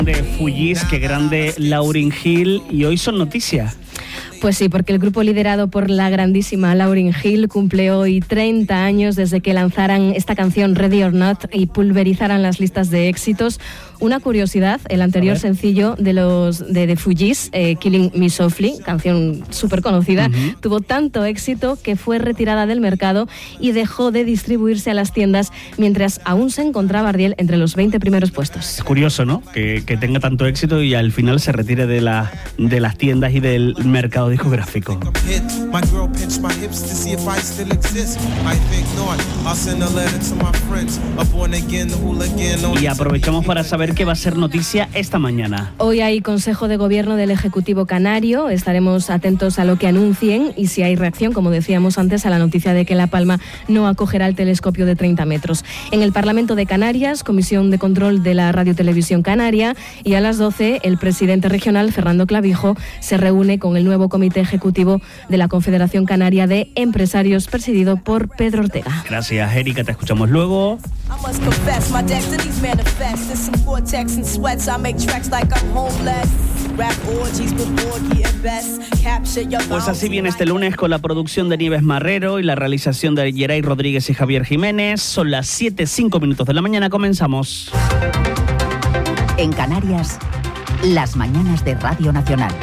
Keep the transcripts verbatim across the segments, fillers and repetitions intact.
De Fujis, qué grande Lauryn Hill, y hoy son noticias. Pues sí, porque el grupo liderado por la grandísima Lauryn Hill cumple hoy treinta años desde que lanzaran esta canción Ready or Not y pulverizaran las listas de éxitos. Una curiosidad, el anterior sencillo de los de The Fujis, eh, Killing Me Softly, canción súper conocida, uh-huh. tuvo tanto éxito que fue retirada del mercado y dejó de distribuirse a las tiendas mientras aún se encontraba Ardiel entre los veinte primeros puestos. Es curioso, ¿no? Que, que tenga tanto éxito y al final se retire de, la, de las tiendas y del mercado discográfico. Y aprovechamos para saber qué va a ser noticia esta mañana. Hoy hay Consejo de Gobierno del Ejecutivo Canario, estaremos atentos a lo que anuncien y si hay reacción, como decíamos antes, a la noticia de que La Palma no acogerá el telescopio de treinta metros. En el Parlamento de Canarias, Comisión de Control de la Radio-Televisión Canaria, y a las doce el presidente regional, Fernando Clavijo, se reúne con el nuevo Comité Ejecutivo de la Confederación Canaria de Empresarios, presidido por Pedro Ortega. Gracias, Erika, te escuchamos luego. Pues así viene este lunes con la producción de Nieves Marrero y la realización de Yeray Rodríguez y Javier Jiménez. Son las siete, cinco minutos de la mañana, comenzamos. En Canarias, las mañanas de Radio Nacional.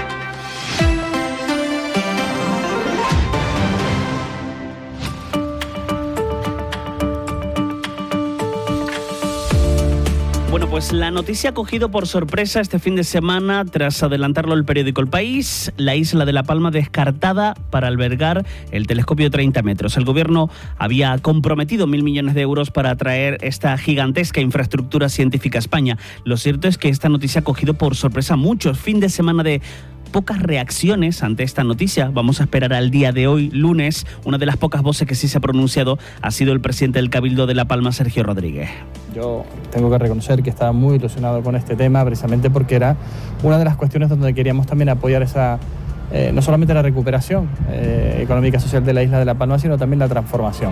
Bueno, pues la noticia ha cogido por sorpresa este fin de semana tras adelantarlo el periódico El País. La isla de La Palma descartada para albergar el telescopio de treinta metros. El gobierno había comprometido mil millones de euros para traer esta gigantesca infraestructura científica a España. Lo cierto es que esta noticia ha cogido por sorpresa a muchos. Fin de semana de pocas reacciones ante esta noticia. Vamos a esperar al día de hoy, lunes. Una de las pocas voces que sí se ha pronunciado ha sido el presidente del Cabildo de La Palma, Sergio Rodríguez. Yo tengo que reconocer que estaba muy ilusionado con este tema, precisamente porque era una de las cuestiones donde queríamos también apoyar esa, eh, no solamente la recuperación eh, económica y social de la isla de La Palma, sino también la transformación.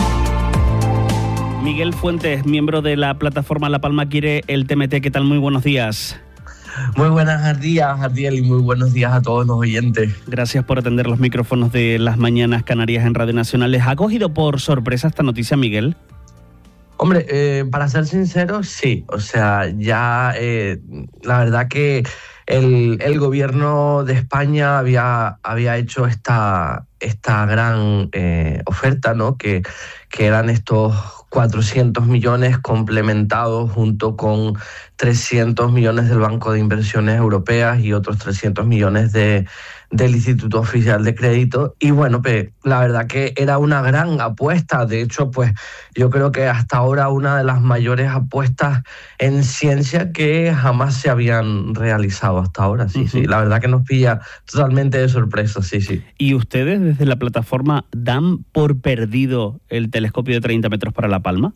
Miguel Fuentes, miembro de la plataforma La Palma Quiere el T M T. ¿Qué tal? Muy buenos días. Muy buenos días, Ardiel, y muy buenos días a todos los oyentes. Gracias por atender los micrófonos de las mañanas canarias en Radio Nacional. ¿Les ha cogido por sorpresa esta noticia, Miguel? Hombre, eh, para ser sincero, sí. O sea, ya eh, la verdad que el, el gobierno de España había, había hecho esta, esta gran eh, oferta, ¿no? Que, que eran estos cuatrocientos millones complementados junto con trescientos millones del Banco de Inversiones Europeas y otros trescientos millones de, del Instituto Oficial de Crédito. Y bueno, pues la verdad que era una gran apuesta. De hecho, pues yo creo que hasta ahora una de las mayores apuestas en ciencia que jamás se habían realizado hasta ahora. Sí, uh-huh. sí, la verdad que nos pilla totalmente de sorpresa, sí, sí. ¿Y ustedes desde la plataforma dan por perdido el telescopio de treinta metros para La Palma?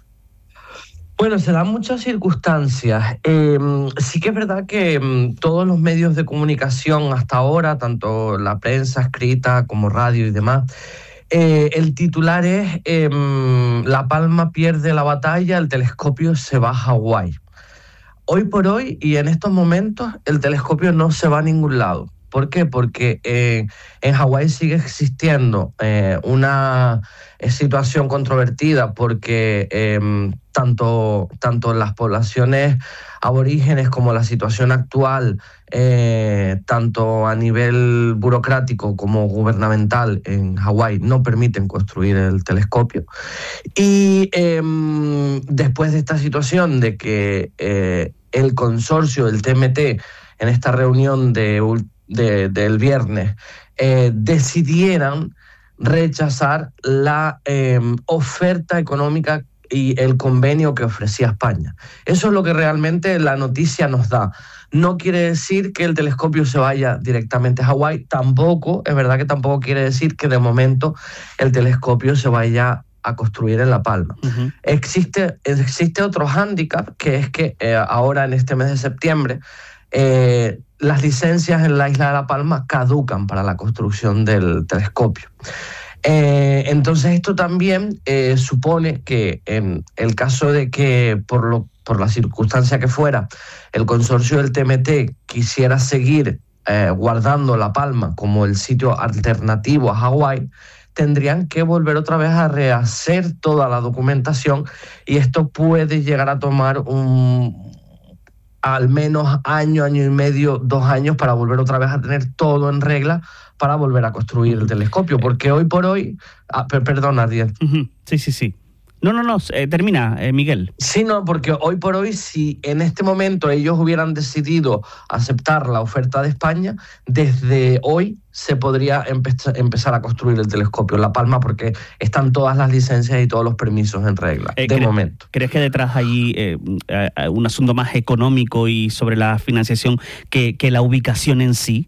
Bueno, se dan muchas circunstancias. Eh, sí que es verdad que eh, todos los medios de comunicación hasta ahora, tanto la prensa escrita como radio y demás, eh, el titular es eh, La Palma pierde la batalla, el telescopio se va a Hawái. Hoy por hoy y en estos momentos el telescopio no se va a ningún lado. ¿Por qué? Porque eh, en Hawái sigue existiendo eh, una eh, situación controvertida porque eh, tanto, tanto las poblaciones aborígenes como la situación actual, eh, tanto a nivel burocrático como gubernamental en Hawái, no permiten construir el telescopio. Y eh, después de esta situación de que eh, el consorcio del T M T en esta reunión de De, del viernes, eh, decidieran rechazar la eh, oferta económica y el convenio que ofrecía España. Eso es lo que realmente la noticia nos da. No quiere decir que el telescopio se vaya directamente a Hawái, tampoco, es verdad que tampoco quiere decir que de momento el telescopio se vaya a construir en La Palma. Uh-huh. Existe, existe otro hándicap, que es que eh, ahora en este mes de septiembre, eh, las licencias en la isla de La Palma caducan para la construcción del telescopio. Eh, entonces esto también eh, supone que en el caso de que por, lo, por la circunstancia que fuera, el consorcio del T M T quisiera seguir eh, guardando La Palma como el sitio alternativo a Hawái, tendrían que volver otra vez a rehacer toda la documentación, y esto puede llegar a tomar un, al menos año, año y medio, dos años para volver otra vez a tener todo en regla para volver a construir el telescopio, porque hoy por hoy... Ah, per, perdón, Ariel. Uh-huh. Sí, sí, sí. No, no, no, eh, termina, eh, Miguel. Sí, no, porque hoy por hoy, si en este momento ellos hubieran decidido aceptar la oferta de España, desde hoy se podría empe- empezar a construir el telescopio en La Palma, porque están todas las licencias y todos los permisos en regla, eh, de ¿cre- momento. ¿Crees que detrás hay eh, eh, un asunto más económico y sobre la financiación que, que la ubicación en sí?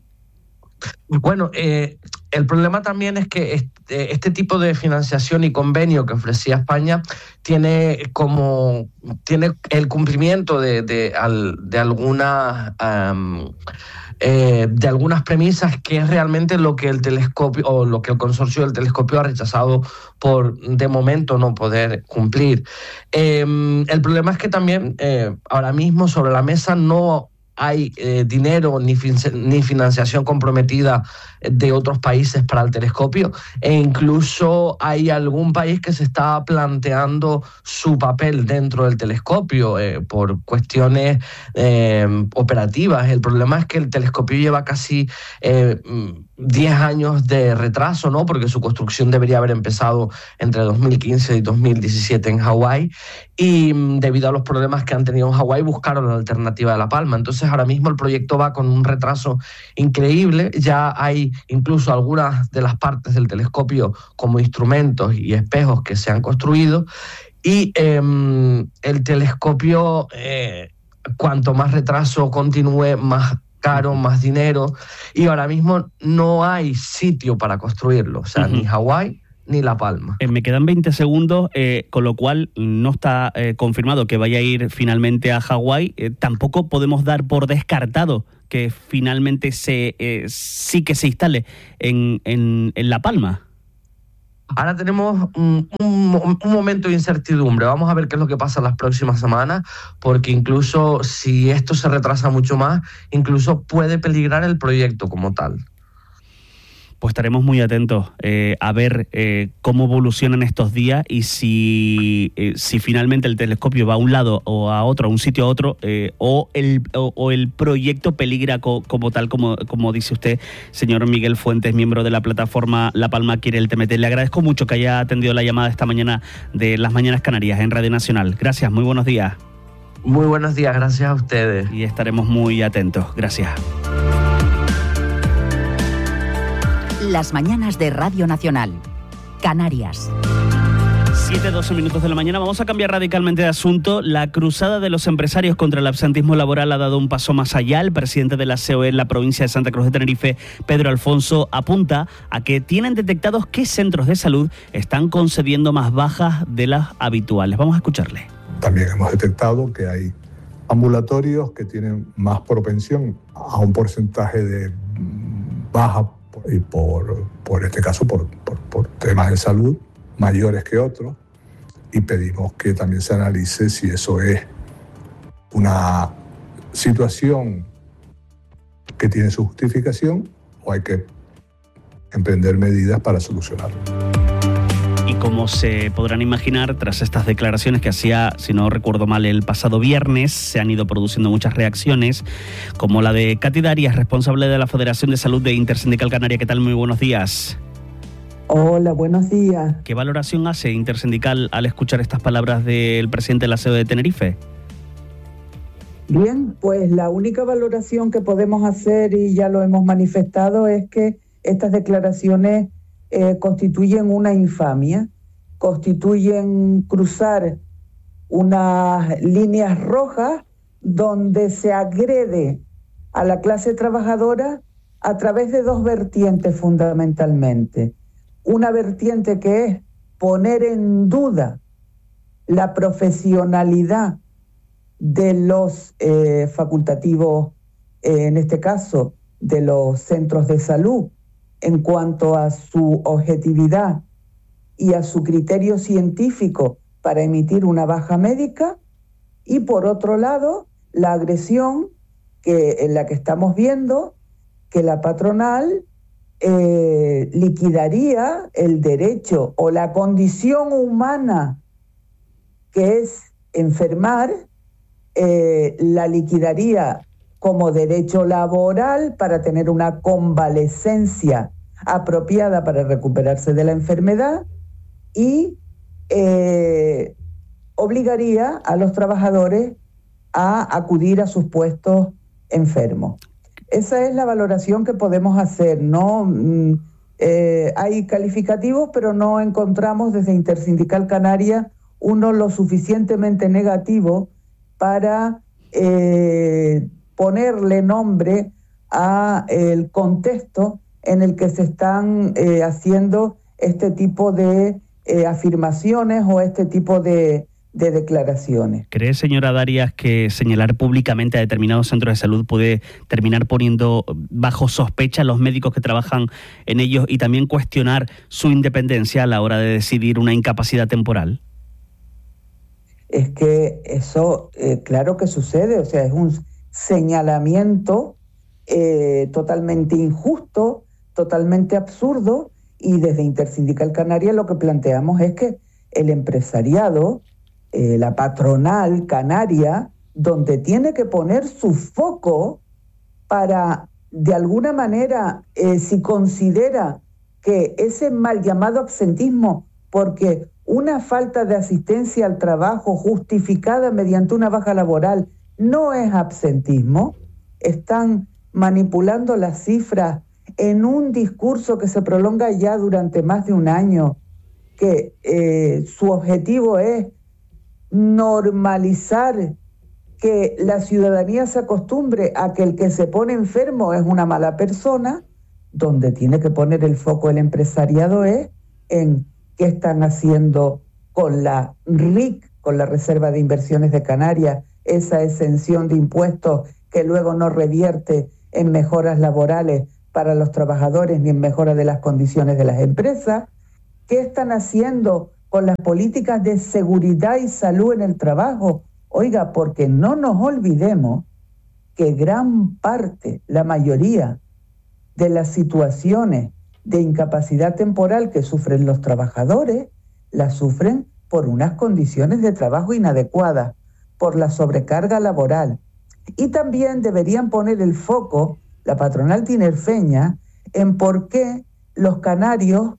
Bueno, eh, el problema también es que este, este tipo de financiación y convenio que ofrecía España tiene como tiene el cumplimiento de, de, al, de algunas um, eh, de algunas premisas, que es realmente lo que el telescopio o lo que el consorcio del telescopio ha rechazado por de momento no poder cumplir. Eh, el problema es que también eh, ahora mismo sobre la mesa no hay eh, dinero ni, fin- ni financiación comprometida de otros países para el telescopio, e incluso hay algún país que se está planteando su papel dentro del telescopio eh, por cuestiones eh, operativas. El problema es que el telescopio lleva casi eh, diez años de retraso, ¿no? Porque su construcción debería haber empezado entre dos mil quince y dos mil diecisiete en Hawái, y debido a los problemas que han tenido en Hawái buscaron la alternativa de La Palma. Entonces ahora mismo el proyecto va con un retraso increíble. Ya hay incluso algunas de las partes del telescopio como instrumentos y espejos que se han construido, y eh, el telescopio eh, cuanto más retraso continúe, más caro, más dinero, y ahora mismo no hay sitio para construirlo, o sea, uh-huh. ni Hawái ni La Palma. Eh, me quedan veinte segundos, eh, con lo cual no está eh, confirmado que vaya a ir finalmente a Hawái. Eh, tampoco podemos dar por descartado que finalmente se eh, sí que se instale en, en, en La Palma. Ahora tenemos un, un, un momento de incertidumbre. Vamos a ver qué es lo que pasa en las próximas semanas, porque incluso si esto se retrasa mucho más, incluso puede peligrar el proyecto como tal. Pues estaremos muy atentos eh, a ver eh, cómo evolucionan estos días, y si, eh, si finalmente el telescopio va a un lado o a otro, a un sitio a otro, eh, o, el, o, o el proyecto peligra co, como tal, como, como dice usted, señor Miguel Fuentes, miembro de la plataforma La Palma Quiere el T M T. Le agradezco mucho que haya atendido la llamada esta mañana de Las Mañanas Canarias en Radio Nacional. Gracias, muy buenos días. Muy buenos días, gracias a ustedes. Y estaremos muy atentos. Gracias. Las mañanas de Radio Nacional, Canarias. siete doce minutos de la mañana. Vamos a cambiar radicalmente de asunto. La cruzada de los empresarios contra el absentismo laboral ha dado un paso más allá. El presidente de la C O E en la provincia de Santa Cruz de Tenerife, Pedro Alfonso, apunta a que tienen detectados qué centros de salud están concediendo más bajas de las habituales. Vamos a escucharle. También hemos detectado que hay ambulatorios que tienen más propensión a un porcentaje de baja, y por, por este caso por, por, por temas de salud mayores que otros, y pedimos que también se analice si eso es una situación que tiene su justificación o hay que emprender medidas para solucionarlo. Y como se podrán imaginar, tras estas declaraciones que hacía, si no recuerdo mal, el pasado viernes, se han ido produciendo muchas reacciones, como la de Katy Darias, responsable de la Federación de Salud de Intersindical Canaria. ¿Qué tal? Muy buenos días. Hola, buenos días. ¿Qué valoración hace Intersindical al escuchar estas palabras del presidente de la C O E de Tenerife? Bien, pues la única valoración que podemos hacer, y ya lo hemos manifestado, es que estas declaraciones eh, constituyen una infamia, constituyen cruzar unas líneas rojas donde se agrede a la clase trabajadora a través de dos vertientes fundamentalmente. Una vertiente que es poner en duda la profesionalidad de los eh, facultativos, eh, en este caso de los centros de salud, en cuanto a su objetividad y a su criterio científico para emitir una baja médica, Y por otro lado, la agresión que, en la que estamos viendo que la patronal eh, liquidaría el derecho o la condición humana que es enfermar, eh, la liquidaría como derecho laboral para tener una convalecencia apropiada para recuperarse de la enfermedad y eh, obligaría a los trabajadores a acudir a sus puestos enfermos. Esa es la valoración que podemos hacer, ¿no? Eh, hay calificativos, pero no encontramos desde Intersindical Canaria uno lo suficientemente negativo para eh, ponerle nombre a el contexto en el que se están eh, haciendo este tipo de eh, afirmaciones o este tipo de, de declaraciones. ¿Cree, señora Darias, que señalar públicamente a determinados centros de salud puede terminar poniendo bajo sospecha a los médicos que trabajan en ellos y también cuestionar su independencia a la hora de decidir una incapacidad temporal? Es que eso, eh, claro que sucede, o sea, es un señalamiento eh, totalmente injusto, totalmente absurdo, y desde Intersindical Canaria lo que planteamos es que el empresariado, eh, la patronal canaria, donde tiene que poner su foco para, de alguna manera, eh, si considera que ese mal llamado absentismo, porque una falta de asistencia al trabajo justificada mediante una baja laboral no es absentismo, están manipulando las cifras en un discurso que se prolonga ya durante más de un año, que eh, su objetivo es normalizar que la ciudadanía se acostumbre a que el que se pone enfermo es una mala persona. Donde tiene que poner el foco el empresariado es en qué están haciendo con la R I C, con la Reserva de Inversiones de Canarias, esa exención de impuestos que luego no revierte en mejoras laborales para los trabajadores ni en mejora de las condiciones de las empresas. ¿Qué están haciendo con las políticas de seguridad y salud en el trabajo? Oiga, porque no nos olvidemos que gran parte, la mayoría de las situaciones de incapacidad temporal que sufren los trabajadores, las sufren por unas condiciones de trabajo inadecuadas, por la sobrecarga laboral. Y también deberían poner el foco, la patronal tinerfeña, en por qué los canarios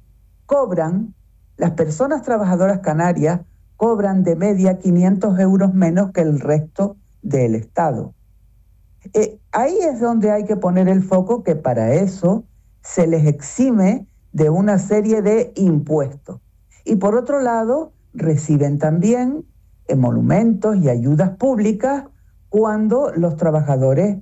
cobran, las personas trabajadoras canarias cobran de media quinientos euros menos que el resto del Estado. Eh, ahí es donde hay que poner el foco, que para eso se les exime de una serie de impuestos. Y por otro lado, reciben también emolumentos y ayudas públicas cuando los trabajadores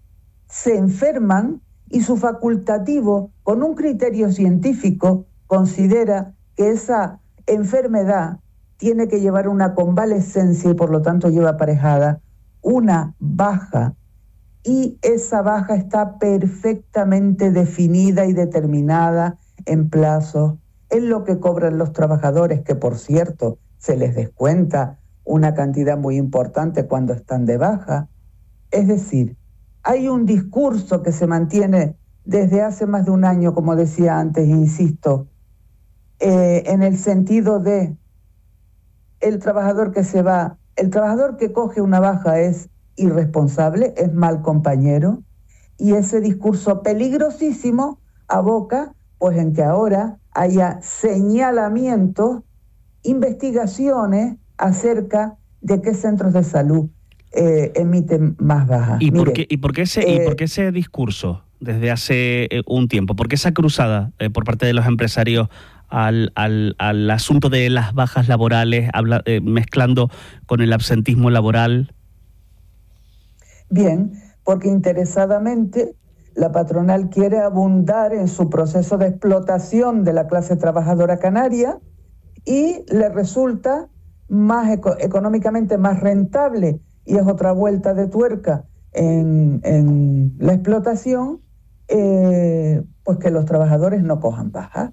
se enferman y su facultativo, con un criterio científico, considera que esa enfermedad tiene que llevar una convalescencia y por lo tanto lleva aparejada una baja, y esa baja está perfectamente definida y determinada en plazos, en lo que cobran los trabajadores, que por cierto se les descuenta una cantidad muy importante cuando están de baja. Es decir, hay un discurso que se mantiene desde hace más de un año, como decía antes, insisto, eh, en el sentido de el trabajador que se va, el trabajador que coge una baja es irresponsable, es mal compañero, y ese discurso peligrosísimo aboca pues en que ahora haya señalamientos, investigaciones acerca de qué centros de salud eh, emiten más bajas. ¿Y por qué, y por qué ese, eh, y por qué ese discurso desde hace eh, un tiempo? ¿Por qué esa cruzada eh, por parte de los empresarios al, al, al asunto de las bajas laborales, habla, eh, mezclando con el absentismo laboral? Bien, porque interesadamente la patronal quiere abundar en su proceso de explotación de la clase trabajadora canaria y le resulta más eco- económicamente más rentable, y es otra vuelta de tuerca en, en la explotación, eh, pues que los trabajadores no cojan baja,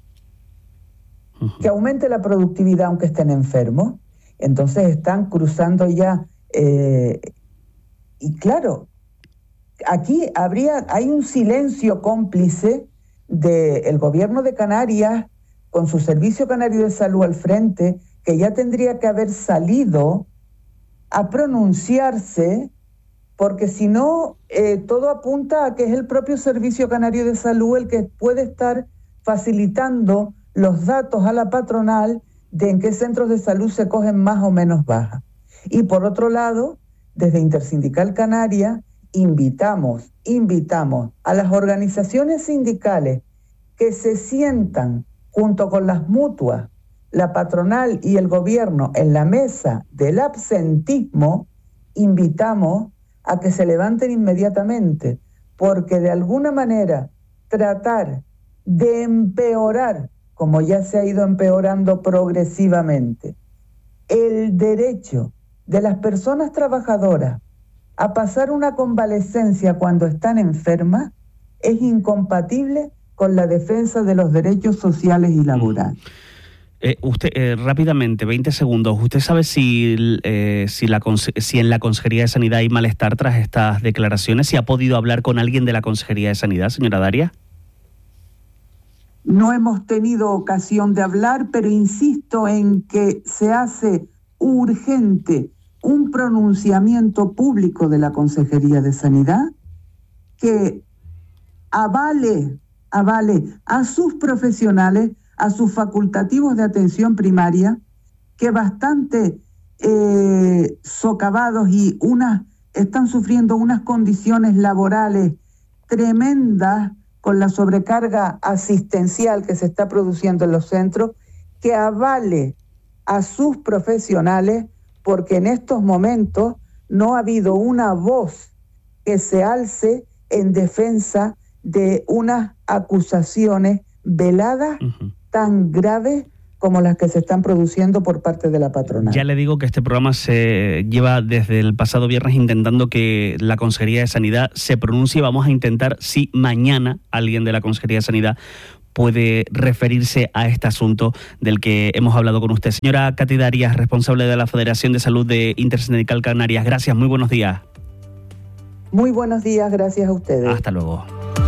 uh-huh. que aumente la productividad aunque estén enfermos. Entonces están cruzando ya Eh, y claro, aquí habría, hay un silencio cómplice del gobierno de Canarias con su Servicio Canario de Salud al frente, que ya tendría que haber salido a pronunciarse, porque si no, eh, todo apunta a que es el propio Servicio Canario de Salud el que puede estar facilitando los datos a la patronal de en qué centros de salud se cogen más o menos bajas. Y por otro lado, desde Intersindical Canaria, invitamos, invitamos a las organizaciones sindicales que se sientan junto con las mutuas, la patronal y el gobierno en la mesa del absentismo, invitamos a que se levanten inmediatamente, porque de alguna manera tratar de empeorar, como ya se ha ido empeorando progresivamente, el derecho de las personas trabajadoras a pasar una convalecencia cuando están enfermas es incompatible con la defensa de los derechos sociales y laborales. Eh, usted, eh, rápidamente, veinte segundos. ¿Usted sabe si, eh, si, la, si en la Consejería de Sanidad hay malestar tras estas declaraciones? ¿Si ha podido hablar con alguien de la Consejería de Sanidad, señora Daria? No hemos tenido ocasión de hablar, pero insisto en que se hace urgente un pronunciamiento público de la Consejería de Sanidad que avale, avale a sus profesionales, a sus facultativos de atención primaria, que bastante eh, socavados y unas están sufriendo unas condiciones laborales tremendas con la sobrecarga asistencial que se está produciendo en los centros, que avale a sus profesionales, porque en estos momentos no ha habido una voz que se alce en defensa de unas acusaciones veladas uh-huh. tan graves como las que se están produciendo por parte de la patronal. Ya le digo que este programa se lleva desde el pasado viernes intentando que la Consejería de Sanidad se pronuncie. Vamos a intentar si mañana alguien de la Consejería de Sanidad puede referirse a este asunto del que hemos hablado con usted. Señora Katy Darias, responsable de la Federación de Salud de Intersindical Canarias, gracias, muy buenos días. Muy buenos días, gracias a ustedes. Hasta luego.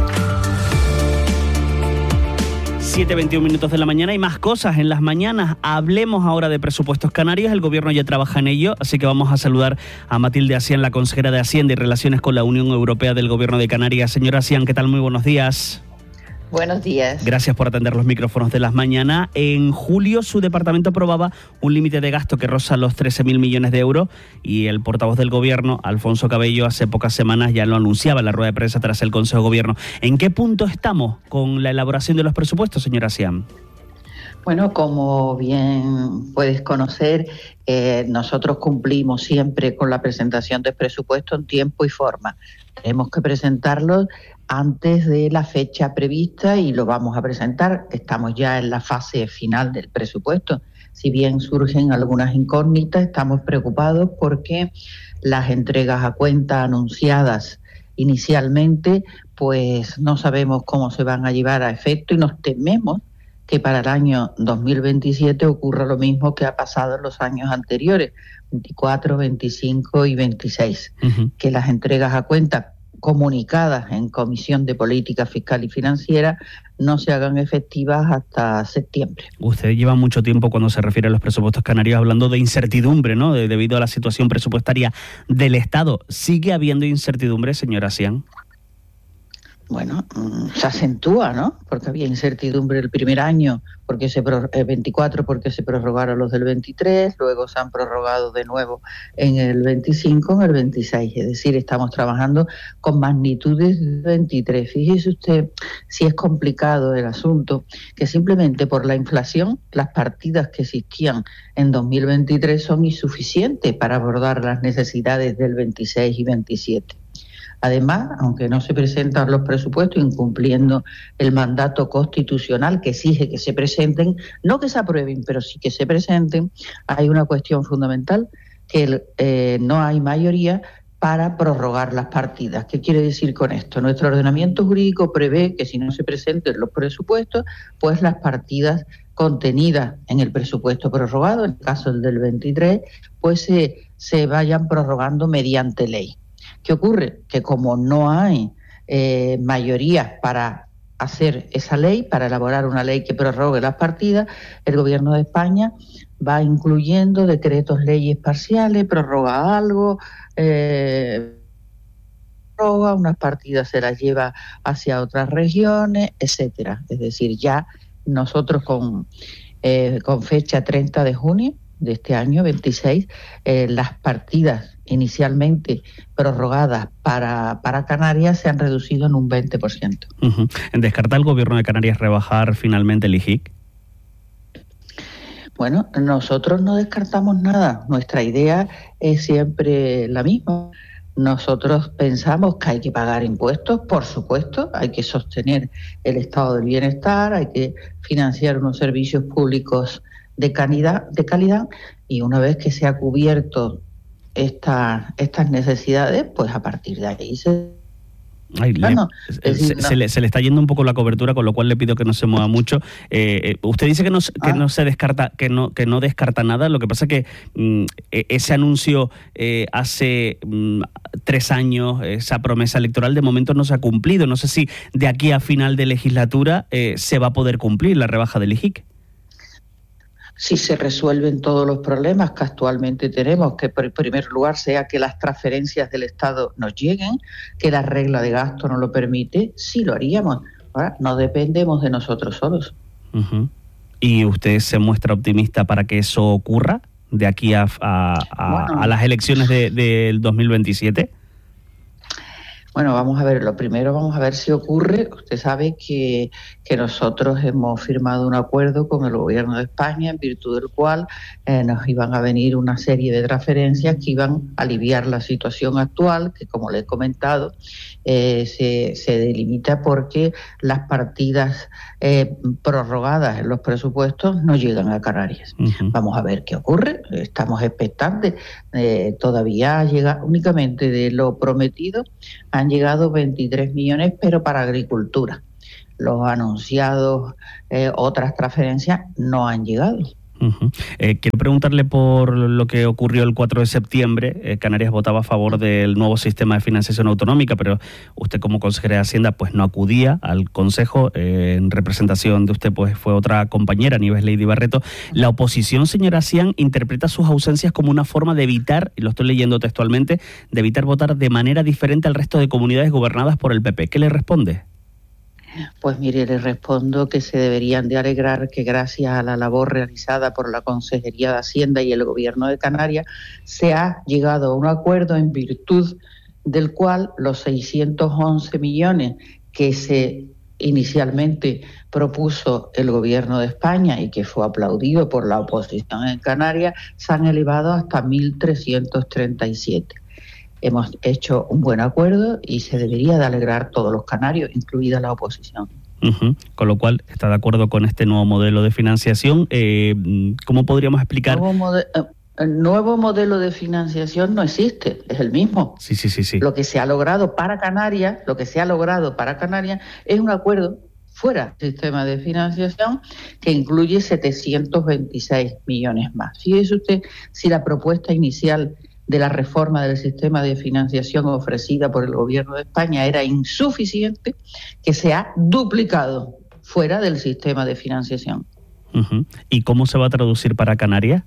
siete veintiún minutos de la mañana y más cosas en las mañanas. Hablemos ahora de presupuestos canarios. El gobierno ya trabaja en ello, así que vamos a saludar a Matilde Asián, la consejera de Hacienda y Relaciones con la Unión Europea del Gobierno de Canarias. Señora Asián, ¿qué tal? Muy buenos días. Buenos días. Gracias por atender los micrófonos de las mañanas. En julio su departamento aprobaba un límite de gasto que roza los trece mil millones de euros y el portavoz del gobierno, Alfonso Cabello, hace pocas semanas ya lo anunciaba en la rueda de prensa tras el Consejo de Gobierno. ¿En qué punto estamos con la elaboración de los presupuestos, señora Asián? Bueno, como bien puedes conocer, eh, nosotros cumplimos siempre con la presentación del presupuesto en tiempo y forma. Tenemos que presentarlos antes de la fecha prevista y lo vamos a presentar. Estamos ya en la fase final del presupuesto. Si bien surgen algunas incógnitas, estamos preocupados porque las entregas a cuenta anunciadas inicialmente, pues no sabemos cómo se van a llevar a efecto y nos tememos que para el año dos mil veintisiete ocurra lo mismo que ha pasado en los años anteriores, veinticuatro, veinticinco y veintiséis, uh-huh. que las entregas a cuenta comunicadas en Comisión de Política Fiscal y Financiera no se hagan efectivas hasta septiembre. Usted lleva mucho tiempo cuando se refiere a los presupuestos canarios hablando de incertidumbre, ¿no? De, debido a la situación presupuestaria del Estado. ¿Sigue habiendo incertidumbre, señora Asián? Bueno, se acentúa, ¿no? Porque había incertidumbre el primer año, porque se pro, el veinticuatro porque se prorrogaron los del veintitrés, luego se han prorrogado de nuevo en el veinticinco, en el veintiséis. Es decir, estamos trabajando con magnitudes del veintitrés. Fíjese usted si es complicado el asunto, que simplemente por la inflación las partidas que existían en dos mil veintitrés son insuficientes para abordar las necesidades del veintiséis y veintisiete. Además, aunque no se presentan los presupuestos, incumpliendo el mandato constitucional que exige que se presenten, no que se aprueben, pero sí que se presenten, hay una cuestión fundamental, que eh, no hay mayoría para prorrogar las partidas. ¿Qué quiere decir con esto? Nuestro ordenamiento jurídico prevé que si no se presenten los presupuestos, pues las partidas contenidas en el presupuesto prorrogado, en el caso del veintitrés, pues se se vayan prorrogando mediante ley. ¿Qué ocurre? Que como no hay eh, mayorías para hacer esa ley, para elaborar una ley que prorrogue las partidas, el Gobierno de España va incluyendo decretos, leyes parciales, prorroga algo, eh, prorroga, unas partidas se las lleva hacia otras regiones, etcétera. Es decir, ya nosotros con, eh, con fecha treinta de junio de este año veintiséis, eh, las partidas inicialmente prorrogadas para, para Canarias se han reducido en un veinte por ciento. Uh-huh. ¿Descarta el Gobierno de Canarias rebajar finalmente el I G I C? Bueno, nosotros no descartamos nada. Nuestra idea es siempre la misma. Nosotros pensamos que hay que pagar impuestos, por supuesto, hay que sostener el estado del bienestar, hay que financiar unos servicios públicos de calidad, de calidad y una vez que se ha cubierto esta, estas necesidades, pues a partir de ahí se... Ay, bueno, le, decir, se, no. se, le, se le está yendo un poco la cobertura, con lo cual le pido que no se mueva mucho. Eh, usted dice que no, que ah. no se descarta, que no, que no descarta nada. Lo que pasa es que mm, ese anuncio eh, hace mm, tres años, esa promesa electoral, de momento no se ha cumplido. No sé si de aquí a final de legislatura eh, se va a poder cumplir la rebaja del I G I C. Si se resuelven todos los problemas que actualmente tenemos, que en primer lugar sea que las transferencias del Estado nos lleguen, que la regla de gasto nos lo permite, sí lo haríamos. Ahora, no dependemos de nosotros solos. Uh-huh. ¿Y usted se muestra optimista para que eso ocurra de aquí a, a, a, bueno, a las elecciones de, del dos mil veintisiete? Bueno, vamos a ver, lo primero vamos a ver si ocurre. Usted sabe que, que nosotros hemos firmado un acuerdo con el Gobierno de España en virtud del cual eh, nos iban a venir una serie de transferencias que iban a aliviar la situación actual, que como le he comentado, eh, se, se delimita porque las partidas eh, prorrogadas en los presupuestos no llegan a Canarias. Uh-huh. Vamos a ver qué ocurre, estamos expectantes. Eh, todavía llega únicamente de lo prometido, han llegado veintitrés millones, pero para agricultura. Los anunciados, eh, otras transferencias, no han llegado. Uh-huh. Eh, quiero preguntarle por lo que ocurrió el cuatro de septiembre. Eh, Canarias votaba a favor del nuevo sistema de financiación autonómica, pero usted como consejera de Hacienda pues no acudía al Consejo. Eh, en representación de usted pues fue otra compañera, Nieves Lady Barreto. La oposición, señora Sian, interpreta sus ausencias como una forma de evitar, y lo estoy leyendo textualmente, de evitar votar de manera diferente al resto de comunidades gobernadas por el P P. ¿Qué le responde? Pues mire, le respondo que se deberían de alegrar que gracias a la labor realizada por la Consejería de Hacienda y el Gobierno de Canarias se ha llegado a un acuerdo en virtud del cual los seiscientos once millones que se inicialmente propuso el Gobierno de España y que fue aplaudido por la oposición en Canarias se han elevado hasta mil trescientos treinta y siete. Hemos hecho un buen acuerdo y se debería de alegrar todos los canarios, incluida la oposición. Uh-huh. Con lo cual, ¿está de acuerdo con este nuevo modelo de financiación? Eh, ¿Cómo podríamos explicar? Nuevo mode- el nuevo modelo de financiación no existe, es el mismo. Sí, sí, sí, sí. Lo que se ha logrado para Canarias, lo que se ha logrado para Canarias es un acuerdo fuera del sistema de financiación que incluye setecientos veintiséis millones más. Fíjese usted si la propuesta inicial de la reforma del sistema de financiación ofrecida por el Gobierno de España era insuficiente, que se ha duplicado fuera del sistema de financiación. Uh-huh. ¿Y cómo se va a traducir para Canarias?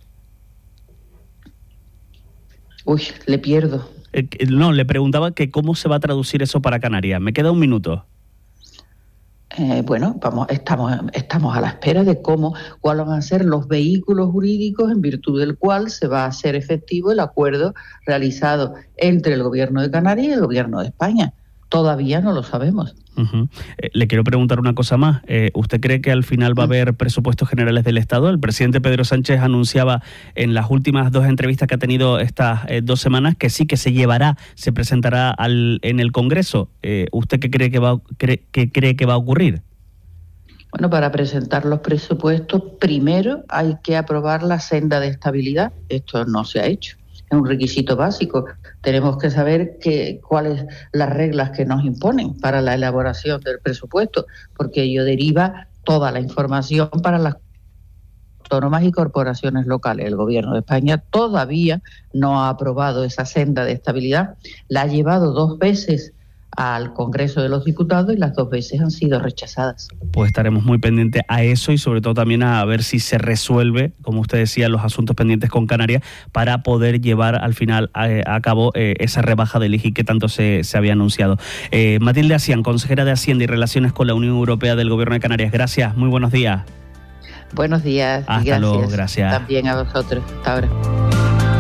Uy, le pierdo. Eh, no, le preguntaba que cómo se va a traducir eso para Canarias. Me queda un minuto. Eh, bueno, vamos, estamos, estamos a la espera de cómo, cuáles van a ser los vehículos jurídicos en virtud del cual se va a hacer efectivo el acuerdo realizado entre el Gobierno de Canarias y el Gobierno de España. Todavía no lo sabemos. Uh-huh. Eh, le quiero preguntar una cosa más. Eh, ¿Usted cree que al final va a haber presupuestos generales del Estado? El presidente Pedro Sánchez anunciaba en las últimas dos entrevistas que ha tenido estas eh, dos semanas que sí, que se llevará, se presentará al, en el Congreso. Eh, ¿Usted qué cree que va, cree, que cree que va a ocurrir? Bueno, para presentar los presupuestos, primero hay que aprobar la senda de estabilidad. Esto no se ha hecho. Es un requisito básico. Tenemos que saber que, cuáles las reglas que nos imponen para la elaboración del presupuesto, porque ello deriva toda la información para las autónomas y corporaciones locales. El Gobierno de España todavía no ha aprobado esa senda de estabilidad. La ha llevado dos veces al Congreso de los Diputados y las dos veces han sido rechazadas. Pues estaremos muy pendientes a eso y sobre todo también a ver si se resuelve, como usted decía, los asuntos pendientes con Canarias para poder llevar al final a, a cabo eh, esa rebaja del I G I que tanto se, se había anunciado. Eh, Matilde Asián, consejera de Hacienda y Relaciones con la Unión Europea del Gobierno de Canarias. Gracias, muy buenos días. Buenos días. Hasta y gracias. luego, gracias. También a vosotros. Hasta ahora.